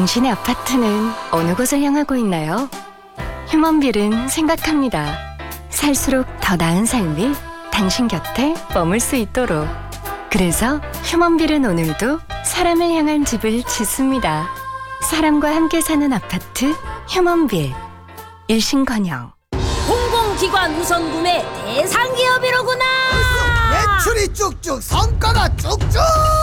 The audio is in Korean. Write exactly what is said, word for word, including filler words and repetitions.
당신의 아파트는 어느 곳을 향하고 있나요? 휴먼빌은 생각합니다. 살수록 더 나은 삶이 당신 곁에 머물 수 있도록. 그래서 휴먼빌은 오늘도 사람을 향한 집을 짓습니다. 사람과 함께 사는 아파트 휴먼빌. 일신건영. 공공기관 우선 구매 대상 기업이로구나. 매출이 쭉쭉, 성과가 쭉쭉.